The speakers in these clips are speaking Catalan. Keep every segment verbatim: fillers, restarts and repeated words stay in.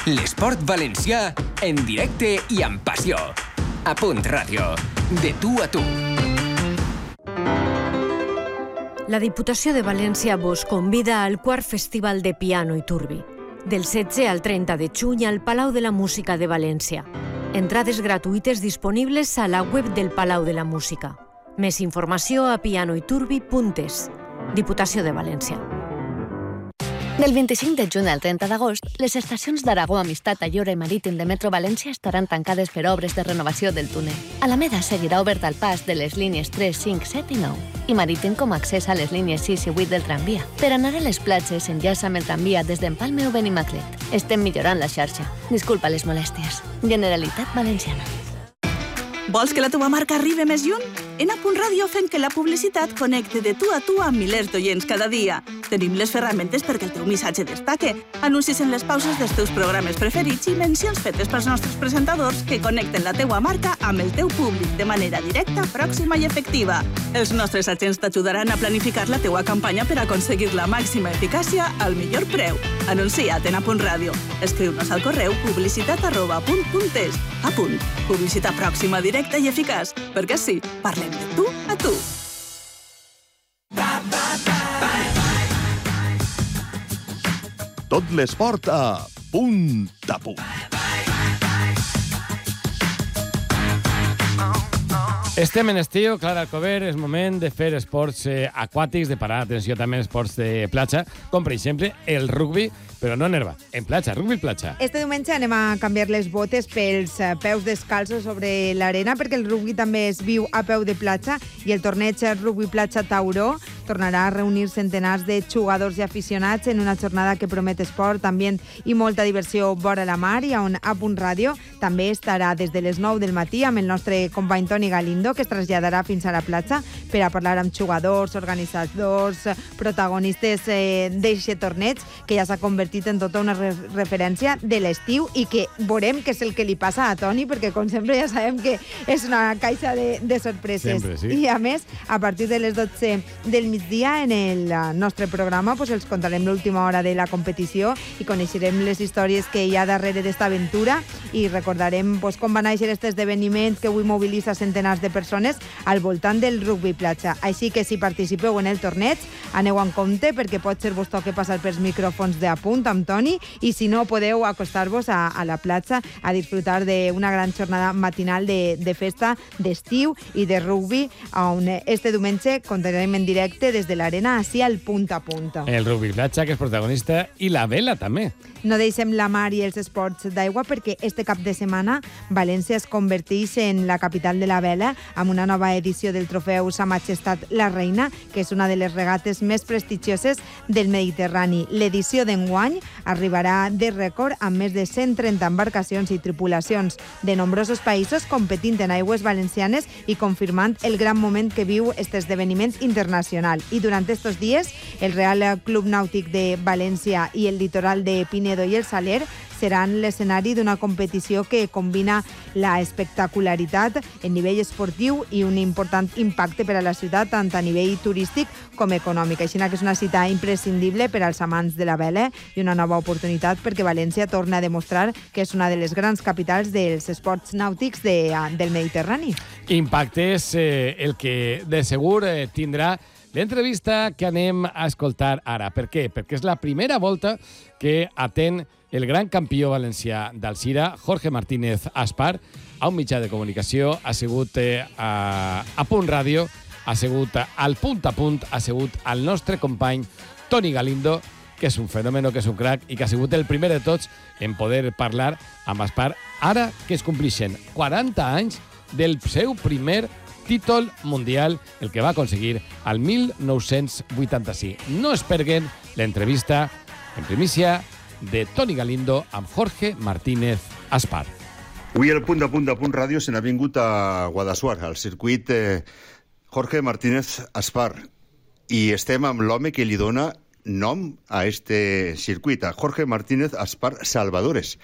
L'esport valencià en directe i amb passió. A Punt Ràdio, de tu a tu. La Diputació de València vos convida al quart Festival de Piano i Turbi, del setze al trenta de juny al Palau de la Música de València. Entrades gratuïtes disponibles a la web del Palau de la Música. Més informació a pianoiturbi punt es. Diputació de València. Del vint-i-cinc de juny al trenta d'agost, les estacions d'Aragó, Amistat, Ayora i Marítim de Metro València estaran tancades per obres de renovació del túnel. Alameda seguirà obert al pas de les línies tres, cinc, set i nou i Marítim com a accés a les línies sis i vuit del tramvia. Per anar a les platges, enllaça amb el tramvia des d'Empalme o Benimaclet. Estem millorant la xarxa. Disculpa les molèsties. Generalitat Valenciana. Vols que la teva marca arribi més lluny? En A Punt Ràdio fem que la publicitat connecte de tu a tu amb milers d'oients cada dia. Tenim les ferramentes perquè el teu missatge destaque, anuncis en les pauses dels teus programes preferits i mencions fetes pels nostres presentadors que connecten la teua marca amb el teu públic de manera directa, pròxima i efectiva. Els nostres agents t'ajudaran a planificar la teua campanya per aconseguir la màxima eficàcia al millor preu. Anuncia't en A Punt Ràdio. Escriu-nos al correu publicitat arroba punt punt es. A punt. Publicitat pròxima, directa i eficaç. Perquè sí, parlem de tu a tu. Tot l'esport a Punt a Punt. Estem en estiu, Clara Alcover, és moment de fer esports eh, aquàtics, de parar atenció també en esports de platja, com per exemple el rugby, però no en herba, en platja, rugby platja. Este diumenge anem a canviar les botes pels peus descalços sobre l'arena, perquè el rugby també es viu a peu de platja i el torneig Rugby Platja Tauró tornarà a reunir centenars de jugadors i aficionats en una jornada que promet esport, ambient i molta diversió vora la mar, i on A Punt Ràdio també estarà des de les nou del matí amb el nostre company Toni Galindo, que es traslladarà fins a la platja per a parlar amb jugadors, organitzadors, protagonistes eh, d'aquest torneig, que ja s'ha convertit en tota una re referència de l'estiu i que veurem què és el que li passa a Toni, perquè com sempre ja sabem que és una caixa de, de sorpreses. Sempre, sí. I a més, a partir de les dotze del migdia en el nostre programa pues, els contarem l'última hora de la competició i coneixerem les històries que hi ha darrere d'esta aventura i recordarem pues, com va néixer aquest esdeveniment que avui mobilitza centenars de persones al voltant del rugby platja. Així que si participeu en el torneig, aneu en compte perquè pot ser vos toque passar pels micròfons de A Punt amb Toni i si no podeu acostar-vos a, a la platja a disfrutar d'una gran jornada matinal de, de festa d'estiu i de rugby on este diumenge contarem en directe des de l'arena així al punt a punt. El rugby platja, que és protagonista, i la vela també. No deixem la mar i els esports d'aigua perquè este cap de setmana València es converteix en la capital de la vela amb una nova edició del trofeu Sa Majestat la Reina, que és una de les regates més prestigioses del Mediterrani. L'edició d'enguany arribarà de rècord amb més de cent trenta embarcacions i tripulacions de nombrosos països competint en aigües valencianes i confirmant el gran moment que viu aquest esdeveniment internacional. I durant estos dies, el Real Club Nàutic de València i el litoral de Pinedo i el Saler seran l'escenari d'una competició que combina la espectacularitat en nivell esportiu i un important impacte per a la ciutat tant a nivell turístic com econòmic. Així que és una cita imprescindible per als amants de la vela i una nova oportunitat perquè València torna a demostrar que és una de les grans capitals dels esports nàutics de, del Mediterrani. Impacte és eh, el que de segur eh, tindrà l'entrevista que anem a escoltar ara. Per què? Perquè és la primera volta que atén el gran campió valencià d'Alzira, Jorge Martínez Aspar, a un mitjà de comunicació, ha sigut eh, a, a Punt Ràdio, ha sigut al punt a punt, ha sigut al nostre company Toni Galindo, que és un fenomen, que és un crac i que ha sigut el primer de tots en poder parlar amb Aspar, ara que es complixen quaranta anys del seu primer títol mundial, el que va aconseguir al mil nou-cents vuitanta-cinc. No es perguen l'entrevista en primícia de Toni Galindo amb Jorge Martínez Aspar. Avui el punt de punt de Punt Ràdio se n'ha vingut a Guadassuar, al circuit eh, Jorge Martínez Aspar, i estem amb l'home que li dona nom a este circuit, a Jorge Martínez Aspar Salvadores.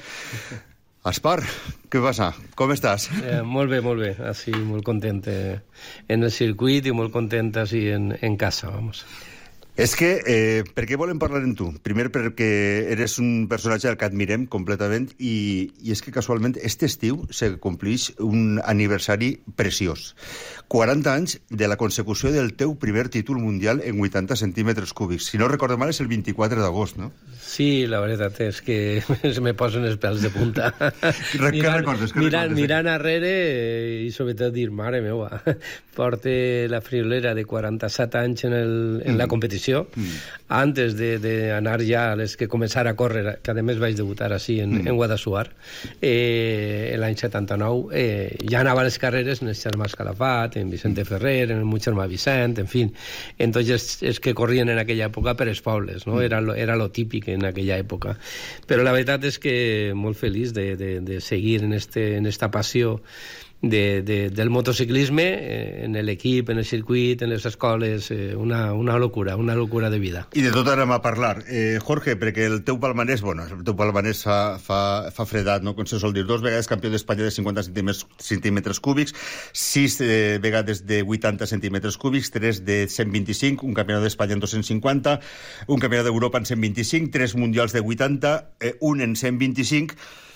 Aspar, què passa? Com estàs? Eh, molt bé, molt bé. Així, molt content eh, en el circuit i molt content així en, en casa, vamos. És que, eh, per què volem parlar amb tu? Primer perquè eres un personatge al que admirem completament i, i és que casualment este estiu se complix un aniversari preciós. quaranta anys de la consecució del teu primer títol mundial en vuitanta centímetres cúbics. Si no recordo mal, és el vint-i-quatre d'agost, no? Sí, la veritat és que me posen els pèls de punta. Què mirant, recordes? Què mirant, recordes? mirant arrere eh, i sobretot dir, mare meua, porte la friolera de quaranta-set anys en, el, en mm. la competició, mm. antes d'anar ja a les que començar a córrer, que a més vaig debutar així en, mm. en Guadassuar, eh, l'any setanta-nou, eh, ja anava a les carreres en el germà Calafat, en Vicente Ferrer, en el meu germà Vicent, en fi. Entonces, és que corrien en aquella època per els pobles, no? Era lo, era lo típic en aquella època. Però la veritat és que molt feliç de, de, de seguir en, este, en esta passió de, de, del motociclisme, eh, en l'equip, en el circuit, en les escoles, eh, una, una locura, una locura de vida. I de tot anem a parlar. Eh, Jorge, perquè el teu palmarès, bueno, el teu palmarès fa, fa, fa fredat, no? Com se sol dir, dos vegades campió d'Espanya de cinquanta centímetres cúbics, sis eh, vegades de vuitanta centímetres cúbics, tres de cent vint-i-cinc, un campionat d'Espanya en dos-cents cinquanta, un campionat d'Europa en cent vint-i-cinc, tres mundials de vuitanta, eh, un en cent vint-i-cinc.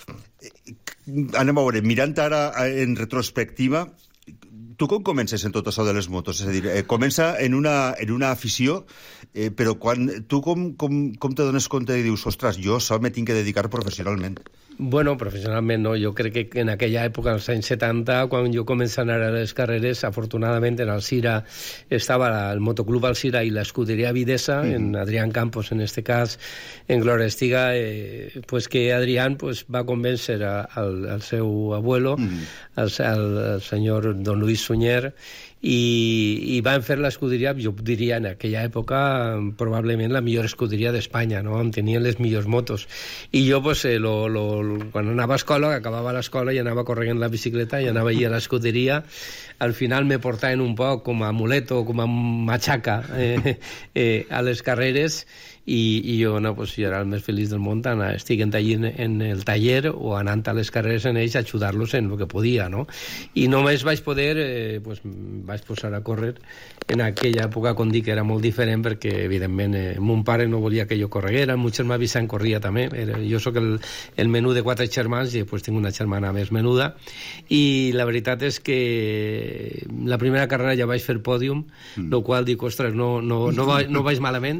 Anem a veure, mirant ara en retrospectiva, tu com comences en tot això de les motos? És a dir, eh, comença en una, en una afició, eh, però quan, tu com, com, com te dones compte i dius, ostres, jo això me tinc que dedicar professionalment? Bueno, professionalment no. Jo crec que en aquella època, als anys setanta, quan jo començava a anar a les carreres, afortunadament en Alcira estava el motoclub Alcira i l'escuderia Videsa, mm. en Adrián Campos en este cas, en Gloria Estiga, eh, pues que Adrián pues, va convèncer a, al, al seu abuelo, mm. al, al, al senyor Don Luis Sunyer, i, i van fer l'escuderia, jo diria en aquella època probablement la millor escuderia d'Espanya, no? On tenien les millors motos, i jo pues, eh, lo, lo, quan anava a escola, acabava l'escola i anava corrent la bicicleta i anava allà a l'escuderia, al final me portaven un poc com a muleto, com a matxaca eh, eh, a les carreres, i, i jo, no, pues, jo era el més feliç del món, anar, estic en, taller, en el taller o anant a les carreres en ells a ajudar-los en el que podia, no? I només vaig poder, eh, pues, vaig posar a córrer en aquella època, com dic, era molt diferent perquè, evidentment, eh, mon pare no volia que jo correguera, el meu germà Vicent corria també, era, jo sóc el, el menú de quatre germans i després tinc una germana més menuda, i la veritat és que la primera carrera ja vaig fer pòdium, mm. lo qual dic, ostres, no, no, no, va, no vaig malament,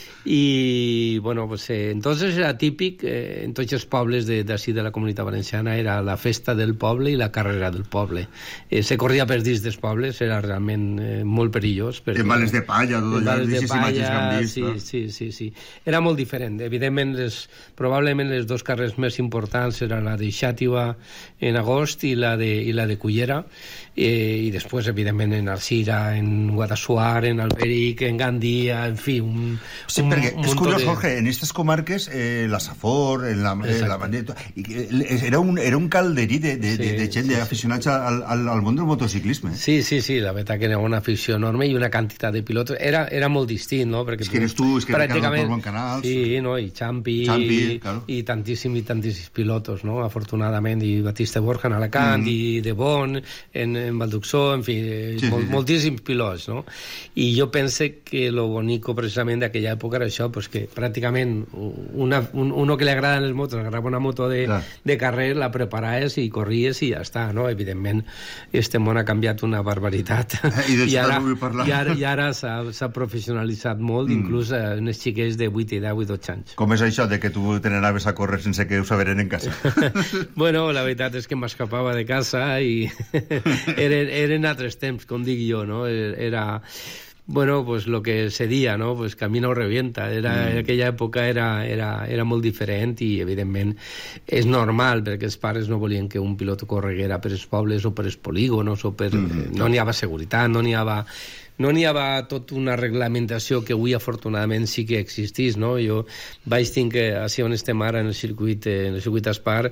i bueno, pues, eh, entonces era típic eh, en tots els pobles d'ací de, de la Comunitat Valenciana era la festa del poble i la carrera del poble, eh, se corria per dins dels pobles, era realment eh, molt perillós perquè, en bales de palla, tot allò, de palla, vist, sí, no? sí, sí, sí, era molt diferent, evidentment les, probablement les dos carreres més importants eren la de Xàtiva en agost i la de, i la de Cullera, eh, i després evidentment en Alcira, en Guadassuar, en Alberic, en Gandia, en fi, un, sí, un perquè és curiós, de... Jorge, en aquestes comarques, eh, la Safor, en la, eh, la Bandeta, era un, era un calderí de, de, sí, de, de gent, sí, d'aficionats al, al, al món del motociclisme. Sí, sí, sí, la veritat que era una afició enorme i una quantitat de pilotos. Era, era molt distint, no? Perquè és que eres tu, és que pràcticament... Ricardo Polvo en Canals... Sí, no? I Champi, Champi i, claro. i tantíssim i tantíssims pilotos, no? Afortunadament, i Batista Borja en Alacant, mm. i De Bon en, en Valduxó, en fi, sí, mol, sí, moltíssims pilots, no? I jo pense que lo bonico precisament d'aquella època era això, pues que pràcticament una, un, uno que li agraden les motos, agarrava una moto de, de carrer, la preparaves i corries i ja està, no? Evidentment, este món ha canviat una barbaritat. I, I ara, i ara, i ara s'ha professionalitzat molt, mm. inclús en els xiquets de vuit i deu i dotze anys. Com és això de que tu te n'anaves a córrer sense que ho saberen en casa? Bueno, la veritat és que m'escapava de casa i eren, eren altres temps, com dic jo, no? Era... Bueno, pues lo que se dia, ¿no? Pues camina o revienta. Era, mm. En aquella època era, era, era molt diferent i, evidentment, és normal, perquè els pares no volien que un pilot correguera per els pobles o per els polígonos, o per... Mm. No n'hi havia seguretat, no n'hi havia... No n'hi havia tota una reglamentació que avui, afortunadament, sí que existís, no? Jo vaig tenir que, així on estem ara, en el circuit, en el circuit Aspar,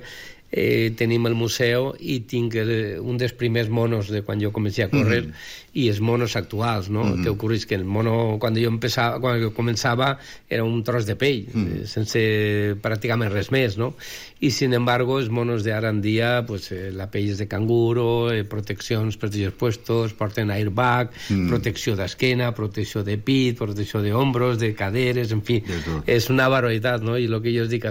eh, tenim el museu i tinc el, un dels primers monos de quan jo comencé a córrer mm -hmm. i els monos actuals, no? Mm -hmm. Què ocorre? Que el mono, quan jo empezava, quan jo començava, era un tros de pell, mm -hmm. sense pràcticament res més, no? I, sin embargo, els monos d'ara en dia, pues, eh, la pell és de canguro, eh, proteccions per tots els puestos, porten airbag, mm. protecció d'esquena, protecció de pit, protecció d'ombros, de caderes, en fi, és una barbaritat, no? I el que jo us dic,